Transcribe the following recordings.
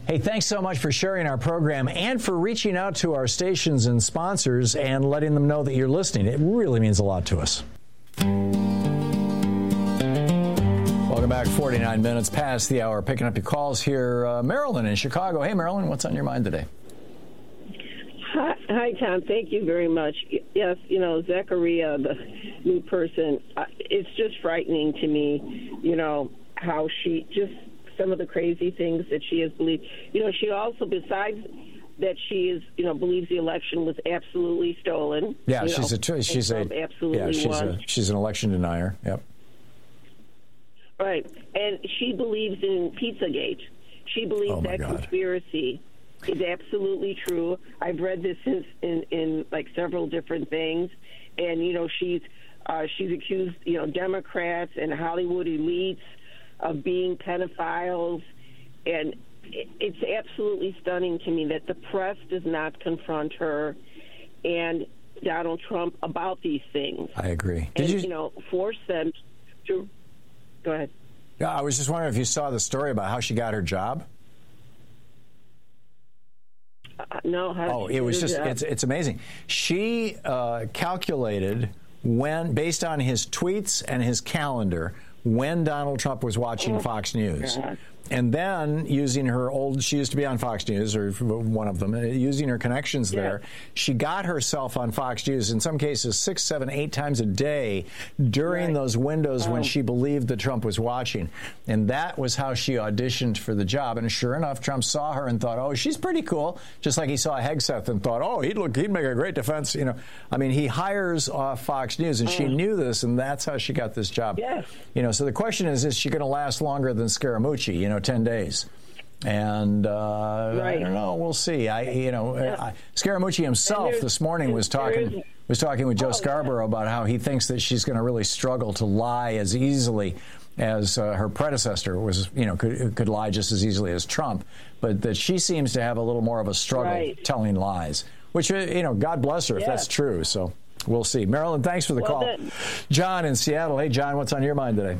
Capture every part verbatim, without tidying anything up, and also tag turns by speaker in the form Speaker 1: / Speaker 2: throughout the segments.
Speaker 1: Hey, thanks so much for sharing our program and for reaching out to our stations and sponsors and letting them know that you're listening. It really means a lot to us. Welcome back. forty-nine minutes past the hour. Picking up your calls here. Uh, Marilyn in Chicago. Hey, Marilyn, what's on your mind today?
Speaker 2: Hi, hi, Tom. Thank you very much. Yes, you know, Zachariah, the new person, uh, it's just frightening to me, you know, how she just some of the crazy things that she has believed. You know, she also, besides that she is, you know, believes the election was absolutely stolen.
Speaker 1: Yeah, she's
Speaker 2: know,
Speaker 1: a she's a
Speaker 2: absolutely
Speaker 1: yeah, she's
Speaker 2: won.
Speaker 1: a she's an election denier. Yep.
Speaker 2: Right, and she believes in Pizzagate. She believes
Speaker 1: oh
Speaker 2: that
Speaker 1: God.
Speaker 2: conspiracy is absolutely true. I've read this in, in in like several different things, and you know, she's uh, she's accused, you know, Democrats and Hollywood elites of being pedophiles, and it's absolutely stunning to me that the press does not confront her and Donald Trump about these things.
Speaker 1: I agree.
Speaker 2: And,
Speaker 1: Did you,
Speaker 2: you know, force them to... Go ahead.
Speaker 1: Yeah, I was just wondering if you saw the story about how she got her job.
Speaker 2: Uh, no. How
Speaker 1: oh, it was just, it's, it's amazing. She uh, calculated when, based on his tweets and his calendar, when Donald Trump was watching oh, Fox News. God. And then using her old, she used to be on Fox News, or one of them, using her connections yeah. there, she got herself on Fox News, in some cases, six, seven, eight times a day during right. those windows oh. when she believed that Trump was watching. And that was how she auditioned for the job. And sure enough, Trump saw her and thought, oh, she's pretty cool. Just like he saw Hegseth and thought, oh, he'd look, he'd make a great defense. You know, I mean, he hires off Fox News, and oh. she knew this, and that's how she got this job.
Speaker 2: Yes.
Speaker 1: You know, so the question is, is she going to last longer than Scaramucci? You know, ten days. And uh,
Speaker 2: right.
Speaker 1: I don't know. We'll see. I, you know, yeah. I, Scaramucci himself this morning was talking was talking with Joe oh, Scarborough yeah. about how he thinks that she's going to really struggle to lie as easily as uh, her predecessor was. You know, could could lie just as easily as Trump, but that she seems to have a little more of a struggle right. telling lies. Which, you know, God bless her if yeah. that's true. So we'll see. Marilyn, thanks for the
Speaker 2: well,
Speaker 1: call.
Speaker 2: Then.
Speaker 1: John in Seattle. Hey, John, what's on your mind today?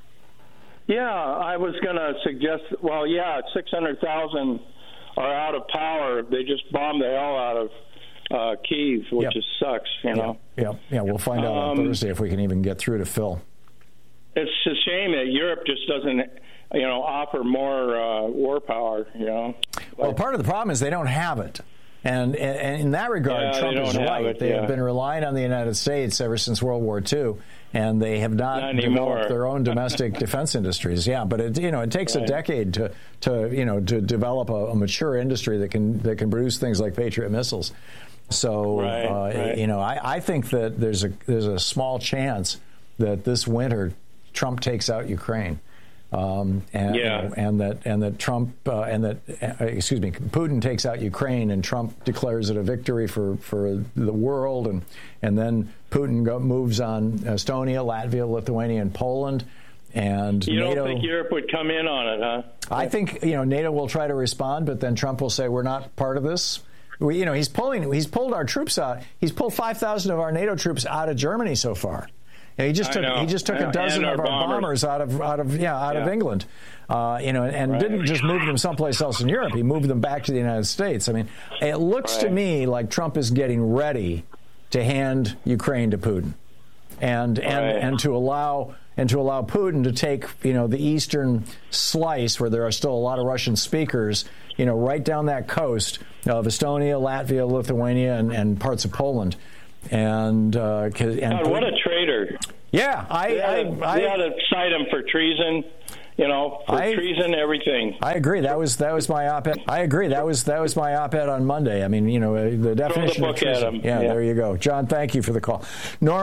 Speaker 3: Yeah, I was going to suggest, well, yeah, six hundred thousand are out of power. They just bombed the hell out of uh, Kyiv, which
Speaker 1: yep.
Speaker 3: just sucks, you know.
Speaker 1: Yeah, yeah, yeah. We'll find out um, on Thursday if we can even get through to Phil.
Speaker 3: It's a shame that Europe just doesn't, you know, offer more uh, war power, you know.
Speaker 1: Well,
Speaker 3: like,
Speaker 1: part of the problem is they don't have it. And, and in that regard,
Speaker 3: yeah,
Speaker 1: Trump is right.
Speaker 3: It,
Speaker 1: they
Speaker 3: yeah.
Speaker 1: have been relying on the United States ever since World War Two, and they have not,
Speaker 3: not
Speaker 1: developed their own domestic defense industries. Yeah, but it, you know, it takes right. a decade to, to you know to develop a, a mature industry that can that can produce things like Patriot missiles. So
Speaker 3: right,
Speaker 1: uh,
Speaker 3: right.
Speaker 1: you know, I, I think that there's a there's a small chance that this winter Trump takes out Ukraine. Um, and,
Speaker 3: yeah.
Speaker 1: and that and that Trump uh, and that uh, excuse me, Putin takes out Ukraine, and Trump declares it a victory for, for the world, and and then Putin go, moves on Estonia, Latvia, Lithuania, and Poland, and
Speaker 3: you
Speaker 1: NATO,
Speaker 3: don't think Europe would come in on it, huh?
Speaker 1: I think you know NATO will try to respond, but then Trump will say we're not part of this. We, you know, he's pulling he's pulled our troops out. He's pulled five thousand of our NATO troops out of Germany so far. Yeah, he just took he just took a dozen
Speaker 3: our
Speaker 1: of our bombers. bombers out of out of yeah out yeah. of England, uh, you know, and
Speaker 3: right.
Speaker 1: didn't just move them someplace else in Europe. He moved them back to the United States. I mean, it looks
Speaker 3: right.
Speaker 1: to me like Trump is getting ready to hand Ukraine to Putin, and and
Speaker 3: right.
Speaker 1: and to allow and to allow Putin to take you know the eastern slice where there are still a lot of Russian speakers, you know, right down that coast of Estonia, Latvia, Lithuania, and, and parts of Poland. And, uh, and
Speaker 3: God, what a traitor!
Speaker 1: Yeah, I,
Speaker 3: they
Speaker 1: I,
Speaker 3: ought to,
Speaker 1: I,
Speaker 3: they ought to cite him for treason. You know, for
Speaker 1: I,
Speaker 3: treason, everything.
Speaker 1: I agree. That was that was my op-ed. I agree. That was that was my op-ed on Monday. I mean, you know, the definition
Speaker 3: Throw the book
Speaker 1: of treason.
Speaker 3: at him.
Speaker 1: Yeah,
Speaker 3: yeah,
Speaker 1: there you go, John. Thank you for the call. Norm